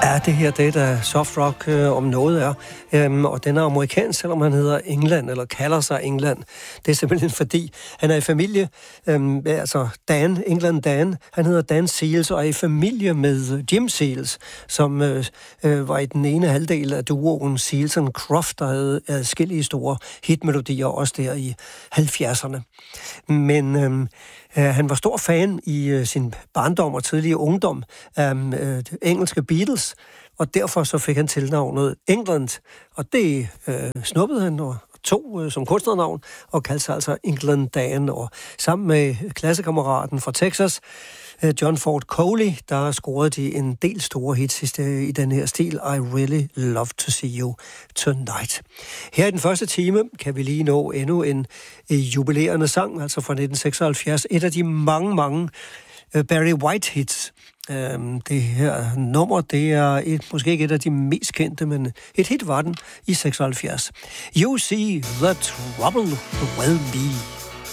Ja, det her, det er da soft rock om noget er. Og den er amerikansk, selvom han hedder England, eller kalder sig England. Det er simpelthen fordi, han er i familie, altså Dan, England Dan, han hedder Dan Seals, og er i familie med Jim Seals, som var i den ene halvdel af duoen Seals and Croft, der havde adskillige store hitmelodier, også der i 70'erne. Men han var stor fan i sin barndom og tidlige ungdom af engelske Beatles, og derfor så fik han tilnavnet England, og det snuppede han og tog som kunstnernavn og kaldte sig altså England Dan, og sammen med klassekammeraten fra Texas, John Ford Coley, der scorede de en del store hits i den her stil, I Really Love to See You Tonight. Her i den første time kan vi lige nå endnu en jubilerende sang, altså fra 1976, et af de mange Barry White hits. Det her nummer, det er måske ikke et af de mest kendte, men et hit var den i 76. You See the Trouble Will Be.